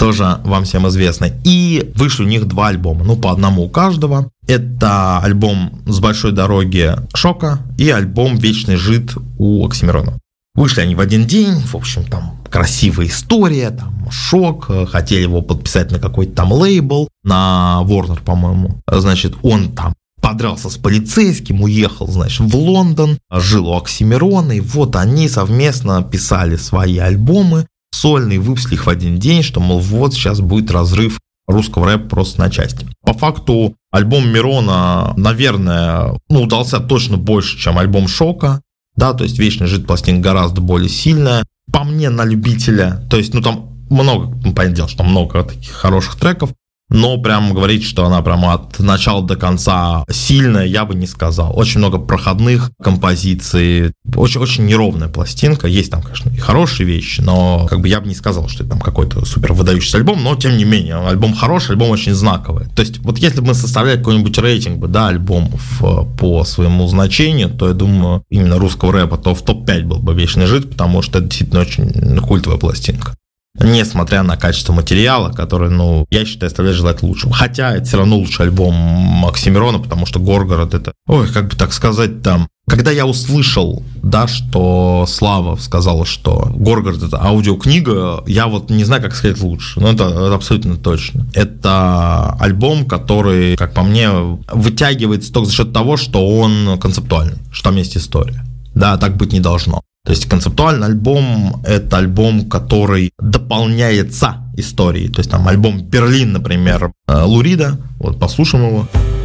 тоже вам всем известны. И вышли у них 2 альбома, по одному у каждого. Это альбом «С большой дороги» Шока и альбом «Вечный жид» у Оксимирона. Вышли они в один день, в общем, там красивая история, там Шок, хотели его подписать на какой-то там лейбл, на Warner, по-моему. Значит, он там подрался с полицейским, уехал, значит, в Лондон, жил у Оксимирона, и вот они совместно писали свои альбомы сольные, выпустили их в один день, что, мол, вот сейчас будет разрыв русского рэпа просто на части. По факту альбом Мирона, наверное, удался точно больше, чем альбом Шока. Да, то есть «Вечный жид» пластинка гораздо более сильная. По мне, на любителя, то есть, там много, понятное дело, что много таких хороших треков, но прям говорить, что она прям от начала до конца сильная, я бы не сказал. Очень много проходных композиций, очень неровная пластинка. Есть там, конечно, и хорошие вещи, но я бы не сказал, что это там какой-то супер выдающийся альбом, но тем не менее, альбом хороший, альбом очень знаковый. То есть, вот если бы мы составляли какой-нибудь рейтинг, альбомов по своему значению, то я думаю, именно русского рэпа, то в топ-5 был бы «Вечный жид», потому что это действительно очень культовая пластинка. Несмотря на качество материала, который, я считаю, оставляет желать лучшего. Хотя это все равно лучший альбом Оксимирона, потому что «Горгород» это... как бы так сказать, там... Когда я услышал, что Слава сказала, что «Горгород» — это аудиокнига, я не знаю, как сказать лучше, но это абсолютно точно. Это альбом, который, как по мне, вытягивается только за счет того, что он концептуальный, что там есть история. Да, так быть не должно. То есть концептуальный альбом – это альбом, который дополняется историей. То есть там альбом «Берлин», например, Лурида, послушаем его.